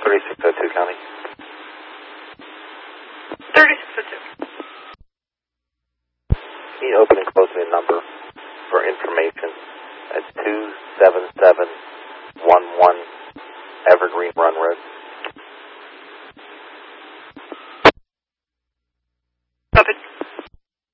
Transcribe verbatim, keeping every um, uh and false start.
thirty-six oh two, County. thirty-six oh two. Can you open and close me a number for information at two seven seven one one Evergreen Run Road?